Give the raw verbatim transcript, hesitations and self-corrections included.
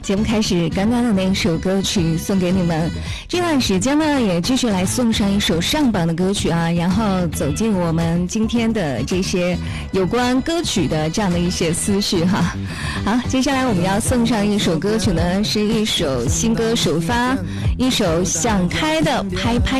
节目开始，刚刚的那一首歌曲送给你们。这段时间呢，也继续来送上一首上榜的歌曲啊，然后走进我们今天的这些有关歌曲的这样的一些思绪哈。好，接下来我们要送上一首歌曲呢，是一首新歌首发，一首想开的拍拍